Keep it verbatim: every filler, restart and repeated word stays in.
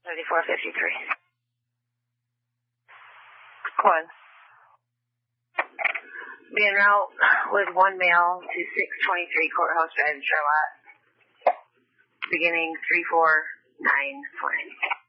thirty-four fifty-three. One. Be en route with one male to six twenty-three Courthouse Drive in Charlotte. Beginning three four nine four nine.